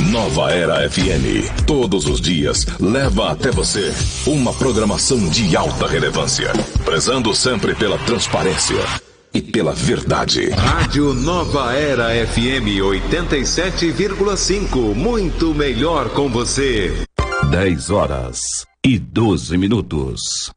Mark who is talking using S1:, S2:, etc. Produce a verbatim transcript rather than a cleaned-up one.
S1: Nova Era F M. Todos os dias leva até você uma programação de alta relevância, prezando sempre pela transparência e pela verdade.
S2: Rádio Nova Era F M oitenta e sete vírgula cinco. Muito melhor com você.
S3: dez horas e doze minutos.